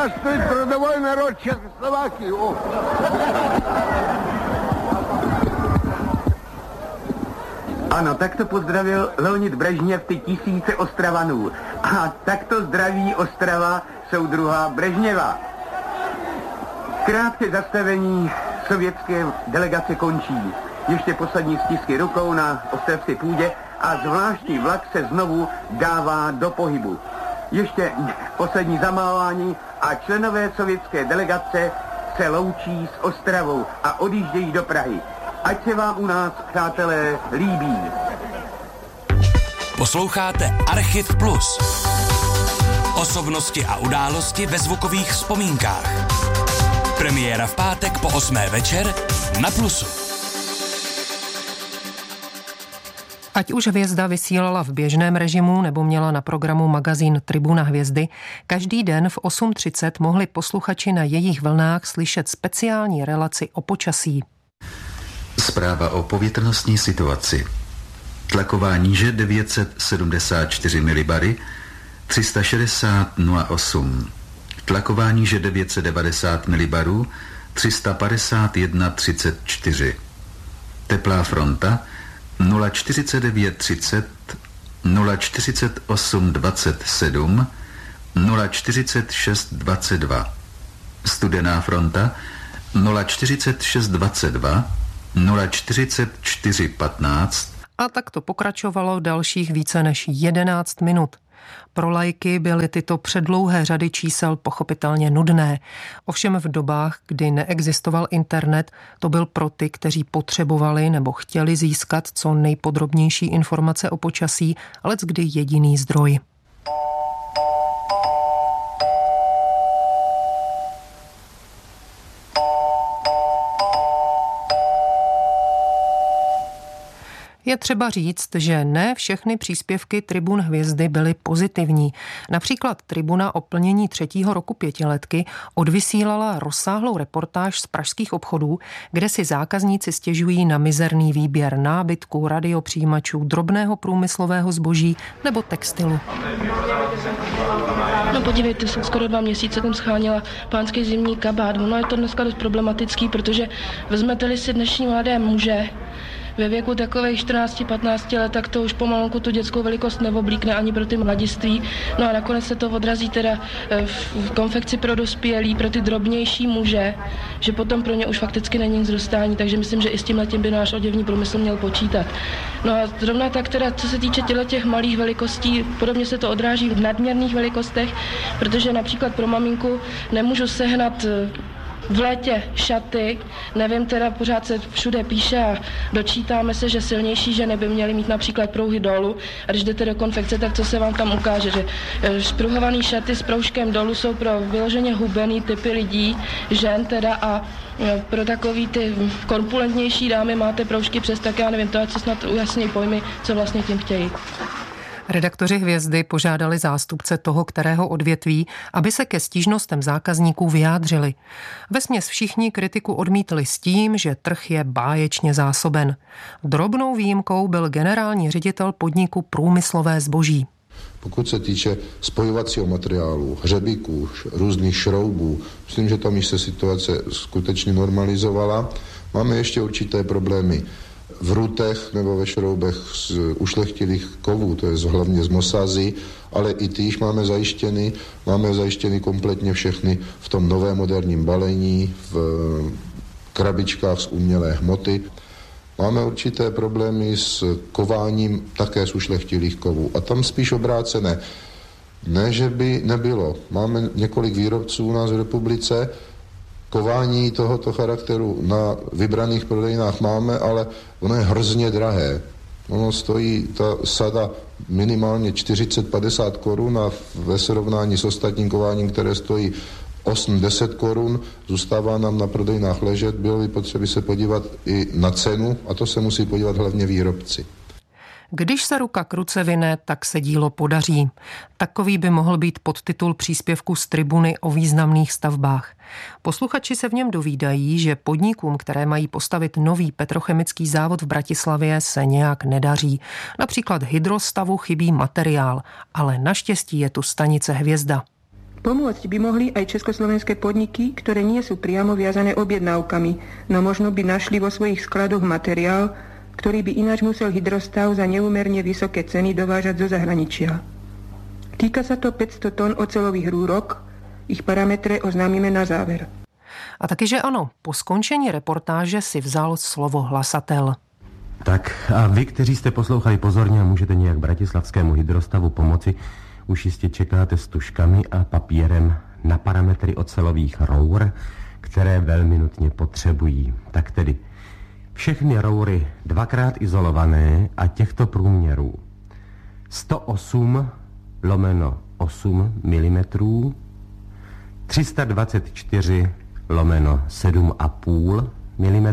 Здравствует трудовой народ Чехословакии. Ano, tak to pozdravil Leonid Brežněv ty tisíce Ostravanů. A takto zdraví Ostrava soudruha Brežněva. Krátké zastavení sovětské delegace končí. Ještě poslední stisky rukou na ostravské půdě a zvláštní vlak se znovu dává do pohybu. Ještě poslední zamávání a členové sovětské delegace se loučí s Ostravou a odjíždějí do Prahy. Ať se vám u nás, přátelé, líbí. Posloucháte Archiv Plus. Osobnosti a události ve zvukových vzpomínkách. Premiéra v pátek po 8. večer na Plusu. Ať už Hvězda vysílala v běžném režimu nebo měla na programu magazín Tribuna hvězdy, každý den v 8:30 mohli posluchači na jejich vlnách slyšet speciální relaci o počasí. Zpráva o povětrnostní situaci. Tlaková níže 974 milibary, 360,08. Tlaková níže 990 milibarů, 351,34. Teplá fronta 049,30, 048,27, 046,22. Studená fronta 046,22, 044,15. A tak to pokračovalo dalších více než 11 minut. Pro laiky byly tyto předlouhé řady čísel pochopitelně nudné. Ovšem v dobách, kdy neexistoval internet, to byl pro ty, kteří potřebovali nebo chtěli získat co nejpodrobnější informace o počasí, leckdy jediný zdroj. Je třeba říct, že ne všechny příspěvky Tribun hvězdy byly pozitivní. Například Tribuna o plnění 3. roku pětiletky odvysílala rozsáhlou reportáž z pražských obchodů, kde si zákazníci stěžují na mizerný výběr nábytku, radiopřijímačů, drobného průmyslového zboží nebo textilu. No podívejte se, skoro 2 měsíce jsem scháněla pánský zimní kabát. Ono je to dneska dost problematický, protože vezmete-li si dnešní mladé muže, ve věku takových 14-15 let, tak to už pomalonku tu dětskou velikost neoblíkne ani pro ty mladiství. No a nakonec se to odrazí teda v konfekci pro dospělí, pro ty drobnější muže, že potom pro ně už fakticky není nic dostání, takže myslím, že i s tímhletím by náš oděvní průmysl měl počítat. No a zrovna tak teda, co se týče těch malých velikostí, podobně se to odráží v nadměrných velikostech, protože například pro maminku nemůžu sehnat v létě šaty, nevím, teda pořád se všude píše a dočítáme se, že silnější ženy by měly mít například prouhy dolů a když jdete do konfekce, tak co se vám tam ukáže, že spruhovaný šaty s proužkem dolů jsou pro vyloženě hubený typy lidí, žen teda a pro takový ty korpulentnější dámy máte proužky přes, tak já nevím, to ať se snad ujasní pojmy, co vlastně tím chtějí. Redaktoři Hvězdy požádali zástupce toho, kterého odvětví, aby se ke stížnostem zákazníků vyjádřili. Vesměs všichni kritiku odmítli s tím, že trh je báječně zásoben. Drobnou výjimkou byl generální ředitel podniku Průmyslové zboží. Pokud se týče spojovacího materiálu, hřebíků, různých šroubů, myslím, že tam již se situace skutečně normalizovala. Máme ještě určité problémy v rutech nebo ve šroubech z ušlechtilých kovů, to je hlavně z mosazy, ale i ty již máme zajištěny kompletně všechny v tom novém moderním balení, v krabičkách z umělé hmoty. Máme určité problémy s kováním také z ušlechtilých kovů a tam spíš obrácené. Ne, že by nebylo. Máme několik výrobců u nás v republice, kování tohoto charakteru na vybraných prodejnách máme, ale ono je hrozně drahé. Ono stojí ta sada minimálně 40-50 korun a ve srovnání s ostatním kováním, které stojí 8-10 korun, zůstává nám na prodejnách ležet. Bylo by potřeba se podívat i na cenu a to se musí podívat hlavně výrobci. Když se ruka k ruce vine, tak se dílo podaří. Takový by mohl být podtitul příspěvku z Tribuny o významných stavbách. Posluchači se v něm dovídají, že podnikům, které mají postavit nový petrochemický závod v Bratislavě, se nějak nedaří. Například Hydrostavu chybí materiál, ale naštěstí je tu stanice Hvězda. Pomôcť by mohli aj československé podniky, ktoré nie sú priamo viazané objednávkami, no možno by našli vo svojich skladoch materiál, ktorý by ináč musel hydrostav za neúmerne vysoké ceny dovážať zo zahraničia. Týka sa to 500 tón oceľových rúrok, ich parametre oznámíme na záver. A taky, že ano, po skončení reportáže si vzal slovo hlasatel. Tak a vy, kteří jste poslouchali pozorně a můžete nějak bratislavskému hydrostavu pomoci, už jistě čekáte s tužkami a papírem na parametry ocelových rour, které velmi nutně potřebují. Tak tedy všechny roury dvakrát izolované a těchto průměrů 108/8 mm, 324/7,5 mm,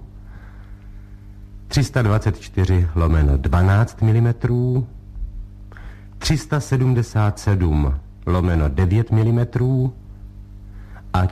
324/12 mm, 377/9 mm a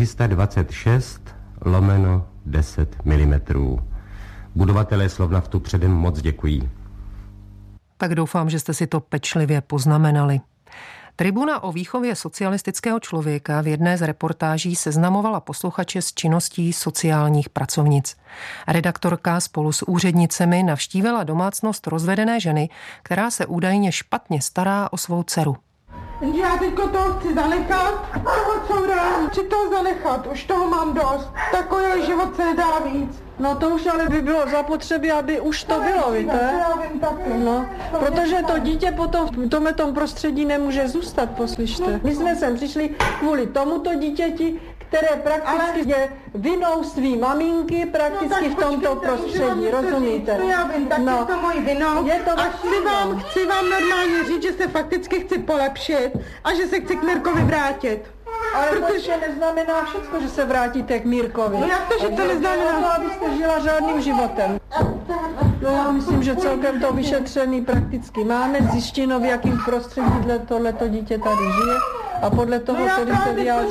426/10 mm. Budovatelé Slovnaftu předem moc děkují. Tak doufám, že jste si to pečlivě poznamenali. Tribuna o výchově socialistického člověka v jedné z reportáží seznamovala posluchače s činností sociálních pracovnic. Redaktorka spolu s úřednicemi navštívila domácnost rozvedené ženy, která se údajně špatně stará o svou dceru. Já teďko toho chci zanechat, chci toho zanechat, už toho mám dost. Takový život se nedá víc. No to už ale by bylo zapotřebí, aby už to bylo, víte? No, protože to dítě potom v tomto prostředí nemůže zůstat, poslyšte. My jsme sem přišli kvůli tomuto dítěti, které prakticky je vinou svý maminky prakticky v tomto prostředí, rozumíte? To já vím, tak je to mojí vinou. Je to a chci vám normálně říct, že se fakticky chci polepšit a že se chci k Mirkovi vrátit. Ale protože neznamená všechno, že se vrátíte k Mírkovi. No jak to, že to neznamená? To, abyste žila řádným životem. No já myslím, že celkem to vyšetřený prakticky máme, zjištěno, v jakým prostředí tohleto dítě tady žije a podle toho tedy se vyjádří.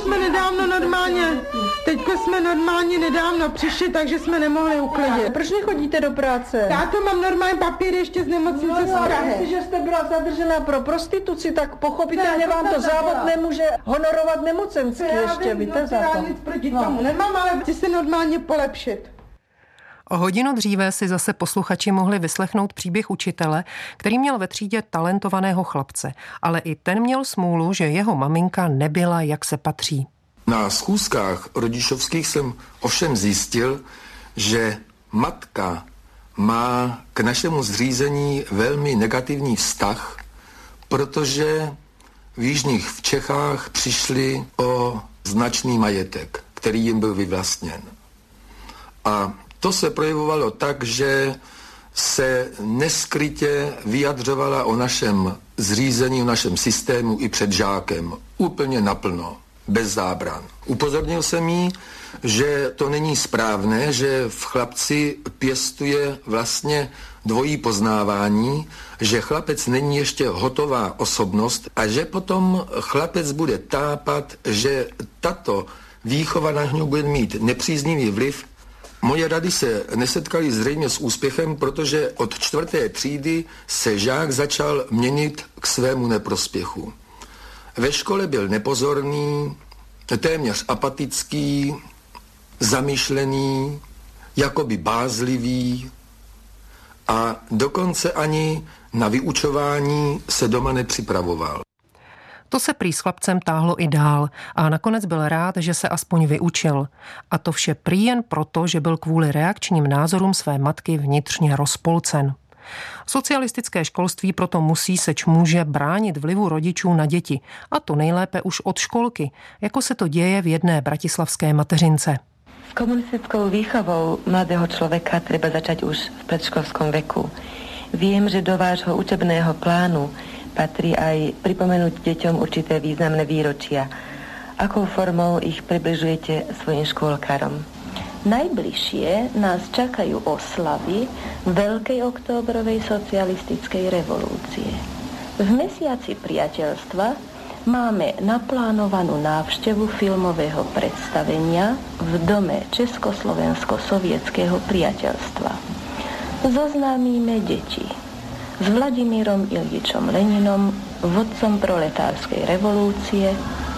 Teďko jsme normálně nedávno přišli, takže jsme nemohli uklidit. Proč nechodíte do práce? Já to mám normální papír ještě z nemocnice z Prahy. Jestliže jste byla zadržena pro prostituci, tak pochopitelně vám to závod nemůže honorovat nemocensky ještě, víte za to. Já nic proti tomu nemám, ale chci se normálně polepšit. O hodinu dříve si zase posluchači mohli vyslechnout příběh učitele, který měl ve třídě talentovaného chlapce, ale i ten měl smůlu, že jeho maminka nebyla, jak se patří. Na schůzkách rodičovských jsem ovšem zjistil, že matka má k našemu zřízení velmi negativní vztah, protože v jižních Čechách přišli o značný majetek, který jim byl vyvlastněn. A to se projevovalo tak, že se neskrytě vyjadřovala o našem zřízení, o našem systému i před žákem. Úplně naplno, bez zábran. Upozornil jsem jí, že to není správné, že v chlapci pěstuje vlastně dvojí poznávání, že chlapec není ještě hotová osobnost a že potom chlapec bude tápat, že tato výchova na něj bude mít nepříznivý vliv. Moje rady se nesetkaly zřejmě s úspěchem, protože od 4. třídy se žák začal měnit k svému neprospěchu. Ve škole byl nepozorný, téměř apatický, zamyšlený, jakoby bázlivý a dokonce ani na vyučování se doma nepřipravoval. To se prý s chlapcem táhlo i dál a nakonec byl rád, že se aspoň vyučil. A to vše prý jen proto, že byl kvůli reakčním názorům své matky vnitřně rozpolcen. Socialistické školství proto musí seč může bránit vlivu rodičů na děti, a to nejlépe už od školky, jako se to děje v jedné bratislavské mateřince. S komunistickou výchovou mladého člověka treba začať už v predškolskom veku. Viem, že do vášho učebného plánu patrí aj pripomenúť deťom určité významné výročia. Akou formou ich približujete svojim škôlkarom? Najbližšie nás čakajú oslavy Veľkej októbrovej socialistickej revolúcie. V mesiaci priateľstva máme naplánovanú návštevu filmového predstavenia v Dome Československo-sovietského priateľstva. Zoznámíme deti s Vladimírom Iljičom Leninom, vodcom proletárskej revolúcie,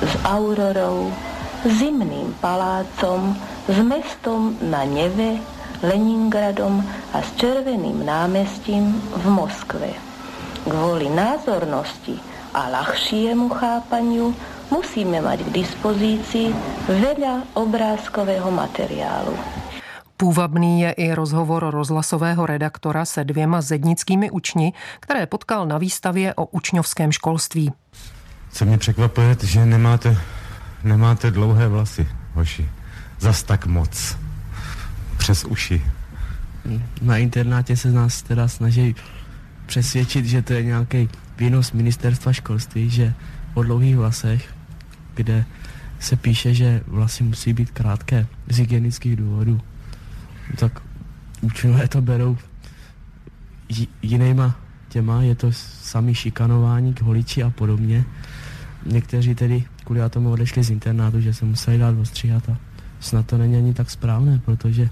s Aurorou, Zimným palácom, s mestom na Neve, Leningradom a s Červeným námestím v Moskve. Kvôli názornosti a ľahšiemu chápaniu musíme mať k dispozícii veľa obrázkového materiálu. Půvabný je i rozhovor rozhlasového redaktora se 2 zednickými učni, které potkal na výstavě o učňovském školství. Co mě překvapuje, že nemáte dlouhé vlasy, hoši. Zas tak moc. Přes uši. Na internátě se nás teda snaží přesvědčit, že to je nějaký výnos ministerstva školství, že o dlouhých vlasech, kde se píše, že vlasy musí být krátké z hygienických důvodů, tak učňové to berou jinýma těma, je to samý šikanování k holiči a podobně. Někteří tedy kvůli tomu odešli z internátu, že se museli dát ostříhat a snad to není ani tak správné, protože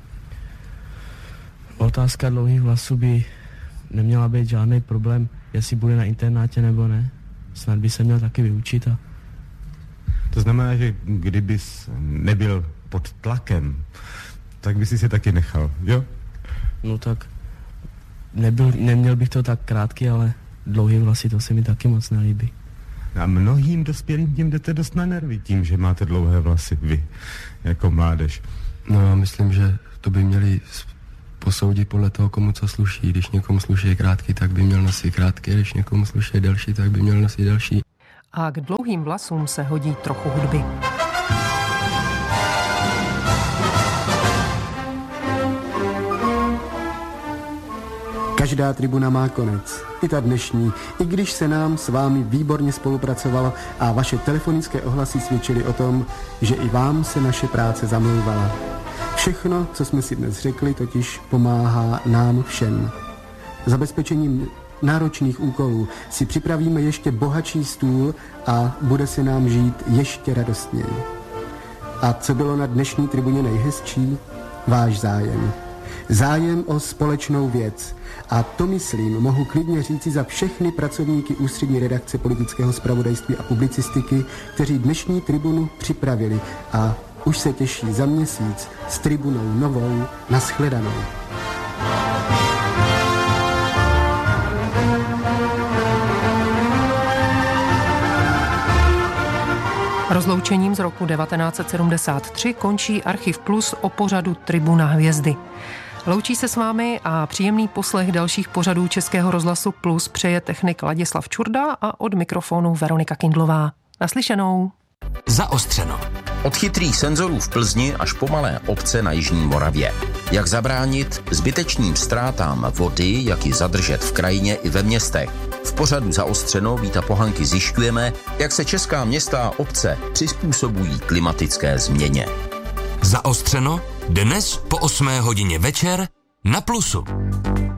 otázka dlouhých vlasů by neměla být žádný problém, jestli bude na internátě nebo ne. Snad by se měl taky vyučit. To znamená, že kdybys nebyl pod tlakem, tak bys si se taky nechal, jo? No tak neměl bych to tak krátký, ale dlouhý vlasy, to se mi taky moc nelíbí. A mnohým dospělým tím jdete dost na nervy tím, že máte dlouhé vlasy, vy, jako mládež. No já myslím, že to by měli posoudit podle toho, komu co sluší. Když někomu sluší krátký, tak by měl nosit krátký, když někomu sluší delší, tak by měl nosit delší. A k dlouhým vlasům se hodí trochu hudby. Každá tribuna má konec, i ta dnešní, i když se nám s vámi výborně spolupracovalo a vaše telefonické ohlasy svědčily o tom, že i vám se naše práce zamlouvala. Všechno, co jsme si dnes řekli, totiž pomáhá nám všem. Zabezpečením náročných úkolů si připravíme ještě bohatší stůl a bude se nám žít ještě radostněji. A co bylo na dnešní tribuně nejhezčí? Váš zájem. Zájem o společnou věc. A to, myslím, mohu klidně říci za všechny pracovníky ústřední redakce politického zpravodajství a publicistiky, kteří dnešní tribunu připravili a už se těší za měsíc s tribunou novou. Naschledanou. Rozloučením z roku 1973 končí Archiv Plus o pořadu Tribuna hvězdy. Loučí se s vámi a příjemný poslech dalších pořadů Českého rozhlasu Plus přeje technik Ladislav Čurda a od mikrofonu Veronika Kindlová. Naslyšenou. Zaostřeno. Od chytrých senzorů v Plzni až po malé obce na jižní Moravě. Jak zabránit zbytečným ztrátám vody, jak ji zadržet v krajině i ve městech. V pořadu Zaostřeno Víta Pohanky zjišťujeme, jak se česká města a obce přizpůsobují klimatické změně. Zaostřeno dnes po 8 hodině večer na Plusu.